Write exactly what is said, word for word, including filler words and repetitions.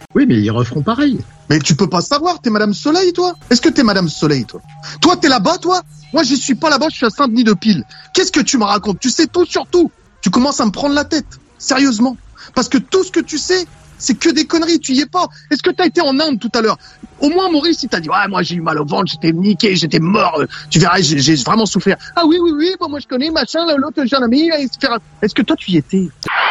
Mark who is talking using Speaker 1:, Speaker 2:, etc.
Speaker 1: Oui, mais ils referont pareil.
Speaker 2: Mais tu peux pas savoir, t'es Madame Soleil, toi? Est-ce que t'es Madame Soleil, toi? Toi, t'es là-bas, toi? Moi, j'y suis pas là-bas, je suis à Saint-Denis-de-Pile. Qu'est-ce que tu me racontes? Tu sais tout sur tout. Tu commences à me prendre la tête. Sérieusement. Parce que tout ce que tu sais, c'est que des conneries, tu y es pas. Est-ce que t'as été en Inde tout à l'heure? Au moins, Maurice, il t'a dit, ouais, moi, j'ai eu mal au ventre, j'étais niqué, j'étais mort. Tu verras, j'ai, j'ai vraiment souffert. Ah oui, oui, oui, bon, moi, je connais, machin, l'autre, j'ai un ami, est-ce que toi, tu y étais?